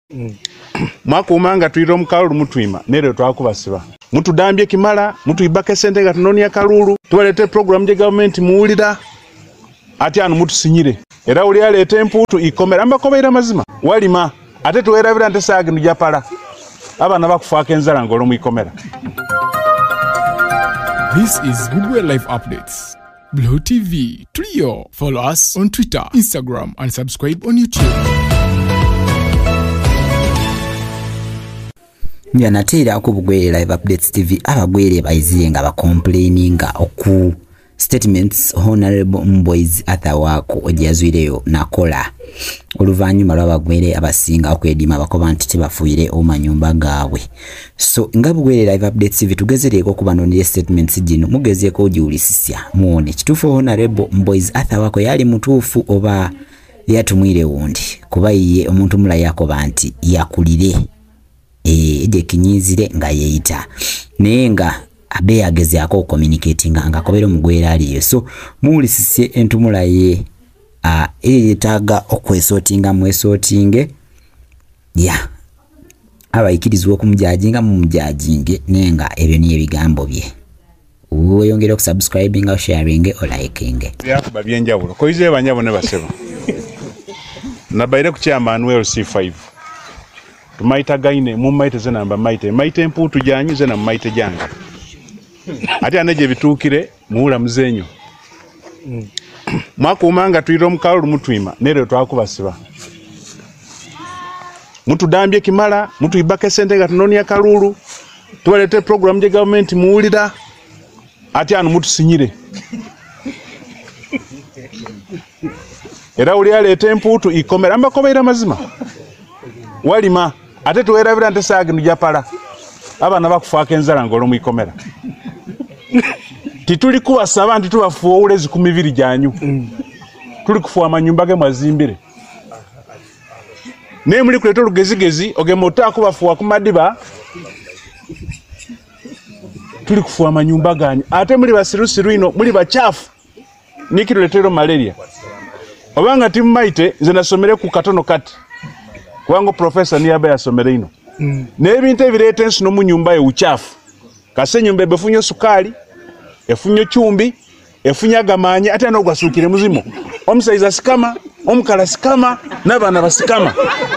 Mwakumanga tuiro mkalulu mutwima nere twakubasiba mutudambye kimala mutuyibaka sente nga tunonia kalulu tuwalete program je government muulira ati anu mutusinyire era uli alete emputu ikomera amba kobeera mazima walima ate tuwera bira ntesage njapala abana bakufaaka enzala ngolo mu ikomera. This is Goodway Life Updates. Blue TV, Trio. Follow us on Twitter, Instagram, and subscribe on YouTube. Yanatera ku Bugwere Live Updates TV abagwere bayizirenga ba complaininga oku statements Honorable Mboizi Athawako ojazwireyo nakola oluvanyuma lw'abagwere abasinga okwedima abakoba nti tebafuire omanyumba gaabwe. So nga Bugwere Live Updates TV tugezereko kubanonera statements gino mugezeko ojiulisisya muone kitufu Honorable Mboizi Athawako yali mutuufu oba yatumwire wundi kuba ye omuntu mula yakoba nti yakulire eje kinyizire nga yeita nenga abe ageze ako communicating nga kobero mugwera aliyo. So muulisise entumula ye yetaga okwesotinga mwesotinge ya abayikirizwa okumujajinga mumujajinge nenga ebyo niye bigambo bye. Uyongera ku subscribing au sharing o liking byakuba byenjawulo koize banyabo ne baseba nabaire ku chairman WLC5 tumaita gaine mumaite ze namba maite emputu janyu ze na maite janga ati aneje bitukire muula muzenyo mwakumanga tuiro mkalulu mutwima nere twakubasiba mutudambye kimala mutuyibaka sente nga tunonia kalulu tuwalete program je government muulira ati anu mutusinyire era uli alete emputu ikomera amba kobeera mazima walima ate tuwera bira ntesage njapala abana bakufaaka enzala ngolo mu ikomera. Tituli kuwasaba nti tubafuwa ulezi 12 janyu tuli kufuwa amanyumba ge mwazimbire ne muli kuleta olugezigezi ogemota kubafuwa ku madiba tuli kufuwa amanyumba ganyu ate muli basirusiru ino muli bachafu nikiruletero malaria obanga timu maite zinasomere ku katono kati kwango professor ni abe yasomere ino nebintu ebirete ensuno mu nyumba ye uchafu kase nyumba befunyo sukali efunyo chumbi efunya gamanye ate anogwasukire muzimo omusaiza sikama omukala sikama nabana basikama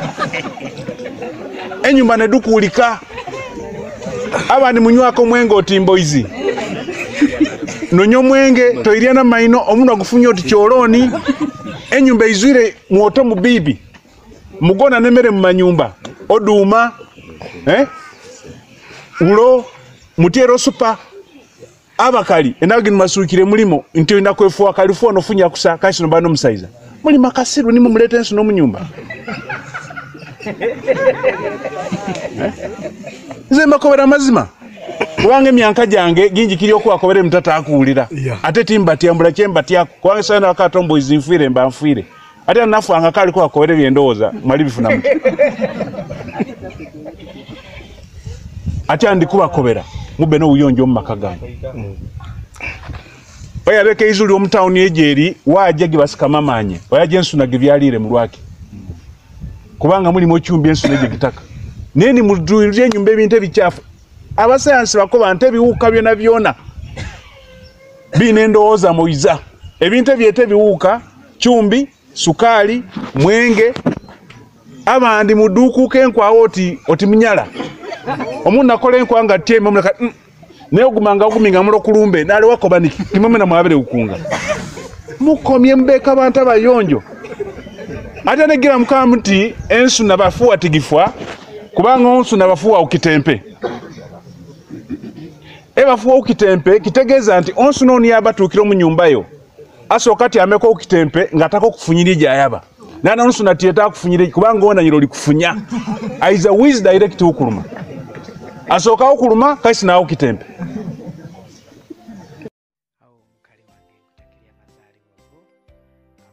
enyumba ne dukulika abandi munywako mwengo otimbo izi nonyo mwenge toiria na maino omuno gufunyo tichoroni enyumba izwire muoto mubibi mugona nemere mu manyumba oduma ulo mutiero super abakali enagi masukire mulimo nti ina kwefuwa kalifuwa nofunya kusa kashi nobano musaiza muli makasiru ni mumulete ensu no munyumba nze makobera mazima wange myanka jange ginji kiri okuwa kobere mtata akuulira ate timbati ambula chembati yako kwange sana wakatombo izinfire mbamfire ate nafu angakali kwa kobere byendoza mwali bifuna mtu ate andikuba kobera mube no uyonjo mumakagango oya beke izuli omtown ejeri waje gibasika mamanye oya jensu na givyalire mulwaki kubanga muli mochumbi ensu neje gitaka neni muduirye nyumba ebintu bichafu abasayansi bakoba nte biwuka byona byona binendooza moiza ebintu byete biwuka chumbi sukali mwenge abandi muduku kenkwa oti munyala omuna kole nkwanga teme muleka ne ogumanga okuminga mulo kulumbe nale wakobaniki kimwe na mwabere ukunga mukomye mbeka abantu abayonjo ate negira mukamuti ensu nabafuwa tigifwa kubanga onsu nabafuwa ukitempe ebafuwa ukitempe kitegeza nti onsu noni yabatukira mu nyumba yo asokati ameko ukitempe ngatako kufunyirija yaba nana onsu natieta kufunyirija kubanga ona yiro likufunya aiza wiz direct ukuluma asoka okuluma kasi nawo kitempe